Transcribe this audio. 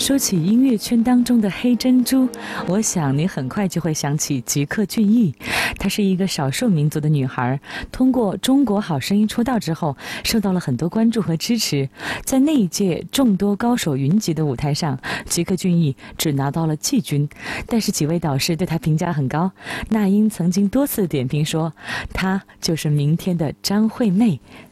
说起音乐圈当中的黑珍珠，我想你很快就会想起吉克隽逸。她是一个少数民族的女孩，通过中国好声音出道之后，受到了很多关注和支持。在那一届众多高手云集的舞台上，吉克隽逸只拿到了季军，但是几位导师对她评价很高。那英曾经多次点评说，她就是明天的张惠妹。